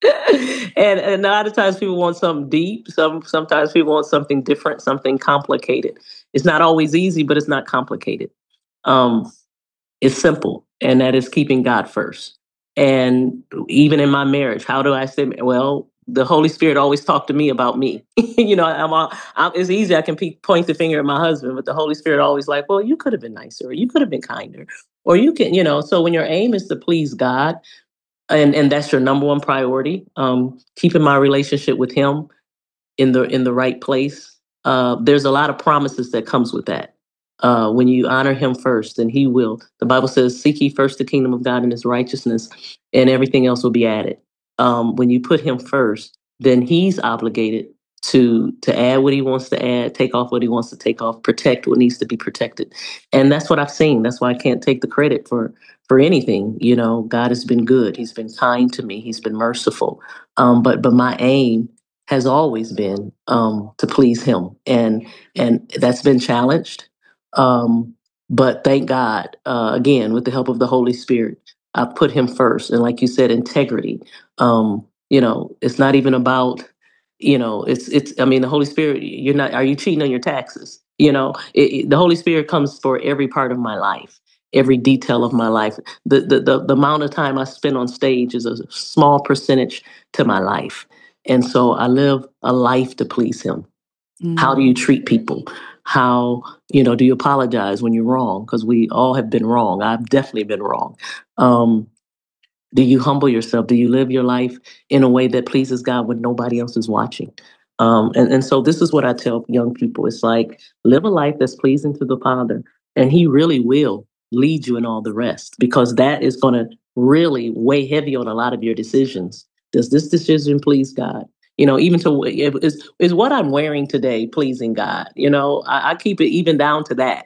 And a lot of times people want something deep. Sometimes people want something different, something complicated. It's not always easy, but it's not complicated. Um, it's simple, and that is keeping God first. And even in my marriage, how do I say? Well, the Holy Spirit always talked to me about me. It's easy. I can point the finger at my husband, but the Holy Spirit always like, well, you could have been nicer, or you could have been kinder, or you can, So when your aim is to please God, and that's your number one priority, keeping my relationship with Him in the right place. There's a lot of promises that comes with that. When you honor Him first, then He will. The Bible says, "Seek ye first the kingdom of God and His righteousness, and everything else will be added." When you put Him first, then He's obligated to add what He wants to add, take off what He wants to take off, protect what needs to be protected, and that's what I've seen. That's why I can't take the credit for anything. God has been good. He's been kind to me. He's been merciful. But my aim has always been to please Him, and that's been challenged. Um, but thank God, again, with the help of the Holy Spirit, I put Him first, and like you said, integrity. It's not even about, it's. I mean, the Holy Spirit. You're not. Are you cheating on your taxes? The Holy Spirit comes for every part of my life, every detail of my life. The amount of time I spend on stage is a small percentage to my life. And so I live a life to please Him. How do you treat people? How, do you apologize when you're wrong? Because we all have been wrong. I've definitely been wrong. Um, do you humble yourself? Do you live your life in a way that pleases God when nobody else is watching? And so this is what I tell young people. It's like, live a life that's pleasing to the Father, and He really will lead you in all the rest, because that is going to really weigh heavy on a lot of your decisions. Does this decision please God? Even to is what I'm wearing today pleasing God? I keep it even down to that.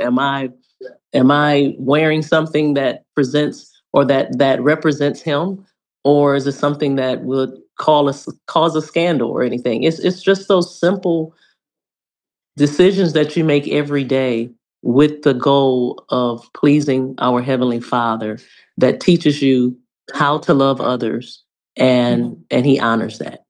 Am I wearing something that presents or that represents Him, or is it something that would cause a scandal or anything? It's just those simple decisions that you make every day with the goal of pleasing our Heavenly Father that teaches you how to love others, and He honors that.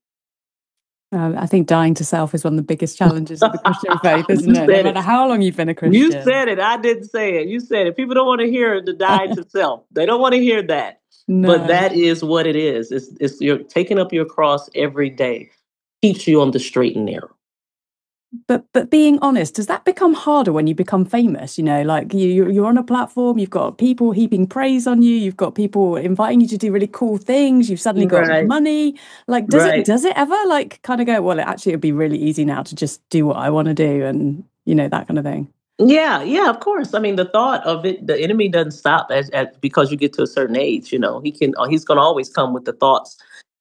I think dying to self is one of the biggest challenges of the Christian faith, isn't it? No matter how long you've been a You Christian. said it. I didn't say it. You said it. People don't want to hear the die to self. They don't want to hear that. But No. that is what it is. It's you're taking up your cross every day. Keeps you on the straight and narrow. But being honest, does that become harder when you become famous? Like you're on a platform, you've got people heaping praise on you, you've got people inviting you to do really cool things, you've suddenly got Right. money. Like, Right. does it ever like kind of go, well, actually it'd be really easy now to just do what I want to do, and that kind of thing? Yeah, yeah, of course. I mean, the thought of it, the enemy doesn't stop because you get to a certain age. He's going to always come with the thoughts,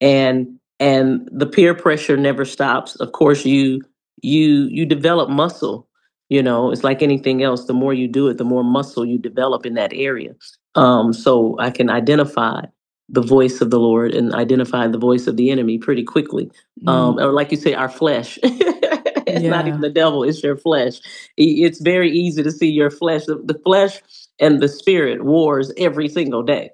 and the peer pressure never stops. Of course, you develop muscle. It's like anything else. The more you do it, the more muscle you develop in that area. So I can identify the voice of the Lord and identify the voice of the enemy pretty quickly. Or like you say, our flesh. It's not even the devil, it's your flesh. It's very easy to see your flesh. The flesh and the spirit wars every single day.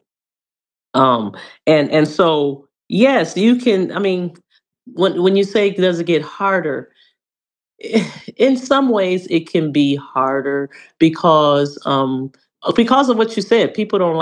And so yes, you can. I mean, when you say does it get harder, in some ways it can be harder because of what you said. People don't